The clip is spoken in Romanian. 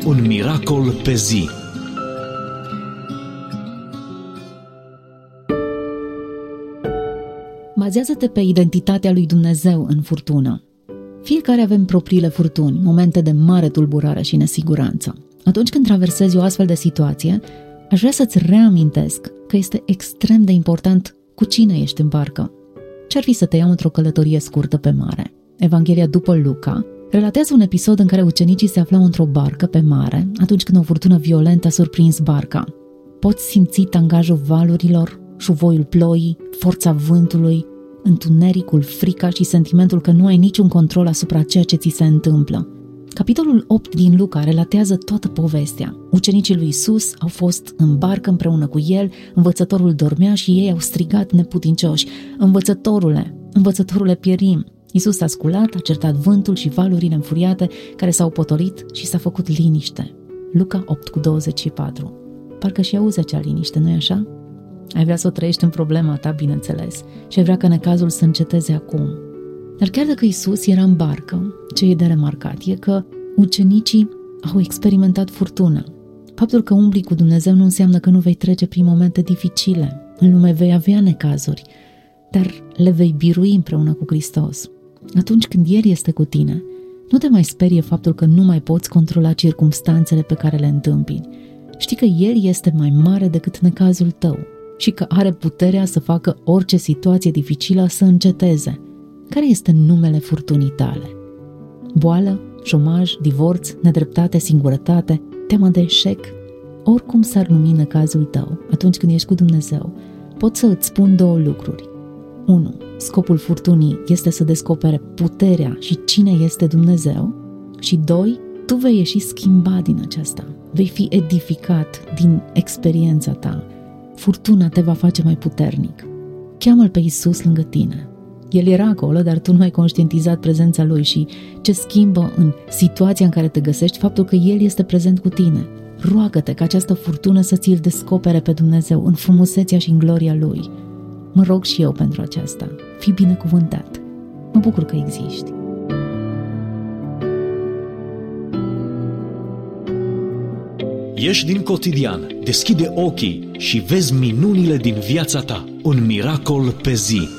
Un miracol pe zi. Bazează-te pe identitatea lui Dumnezeu în furtună. Fiecare avem propriile furtuni, momente de mare tulburare și nesiguranță. Atunci când traversezi o astfel de situație, aș vrea să-ți reamintesc că este extrem de important cu cine ești în barcă. Ce-ar fi să te iau într-o călătorie scurtă pe mare? Evanghelia după Luca relatează un episod în care ucenicii se aflau într-o barcă pe mare atunci când o furtună violentă a surprins barca. Poți simți tangajul valurilor, șuvoiul ploii, forța vântului, întunericul, frica și sentimentul că nu ai niciun control asupra ceea ce ți se întâmplă. Capitolul 8 din Luca relatează toată povestea. Ucenicii lui Iisus au fost în barcă împreună cu el, învățătorul dormea și ei au strigat neputincioși: Învățătorule, pierim! Iisus a sculat, a certat vântul și valurile înfuriate care s-au potolit și s-a făcut liniște. Luca 8:24. Parcă și auzi acea liniște, nu-i așa? Ai vrea să o trăiești în problema ta, bineînțeles, și ai vrea ca necazul să înceteze acum. Dar chiar dacă Iisus era în barcă, ce e de remarcat e că ucenicii au experimentat furtună. Faptul că umbli cu Dumnezeu nu înseamnă că nu vei trece prin momente dificile. În lume vei avea necazuri, dar le vei birui împreună cu Hristos. Atunci când El este cu tine, nu te mai sperie faptul că nu mai poți controla circumstanțele pe care le întâmpini. Știi că El este mai mare decât necazul tău și că are puterea să facă orice situație dificilă să înceteze. Care este numele furtunii tale? Boală, șomaj, divorț, nedreptate, singurătate, teamă de eșec? Oricum s-ar numi necazul tău, atunci când ești cu Dumnezeu, pot să îți spun două lucruri. 1. Scopul furtunii este să descopere puterea și cine este Dumnezeu. Și 2. Tu vei ieși schimbat din aceasta. Vei fi edificat din experiența ta. Furtuna te va face mai puternic. Cheamă-L pe Iisus lângă tine. El era acolo, dar tu nu ai conștientizat prezența Lui și ce schimbă în situația în care te găsești faptul că El este prezent cu tine. Roagă-te ca această furtună să ți-l descopere pe Dumnezeu în frumusețea și în gloria Lui. Mă rog și eu pentru aceasta. Fii binecuvântat. Mă bucur că existi. Ieși din cotidian, deschide ochii și vezi minunile din viața ta. Un miracol pe zi.